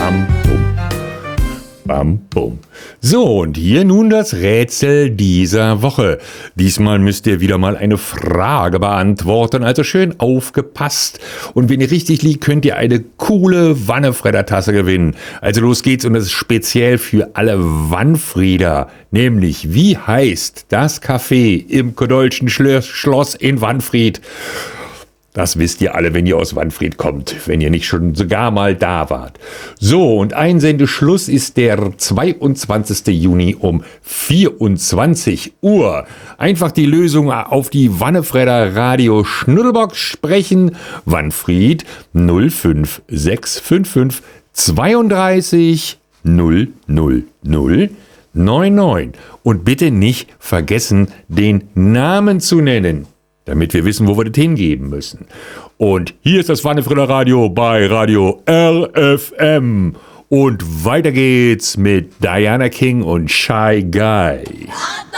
Bam, bum. Bam, bum. So, und hier nun das Rätsel dieser Woche. Diesmal müsst ihr wieder mal eine Frage beantworten, also schön aufgepasst. Und wenn ihr richtig liegt, könnt ihr eine coole Wannefredder-Tasse gewinnen. Also los geht's, und das ist speziell für alle Wannfrieder. Nämlich, wie heißt das Café im Kodolschen Schloss in Wannfried? Das wisst ihr alle, wenn ihr aus Wannfried kommt, wenn ihr nicht schon sogar mal da wart. So, und Einsendeschluss ist der 22. Juni um 24 Uhr. Einfach die Lösung auf die Wannefredder Radio Schnuddelbox sprechen. Wannfried 05655 32 000 99. Und bitte nicht vergessen, den Namen zu nennen, damit wir wissen, wo wir das hingeben müssen. Und hier ist das Wannefredder Radio bei Radio RFM. Und weiter geht's mit Diana King und Shy Guy.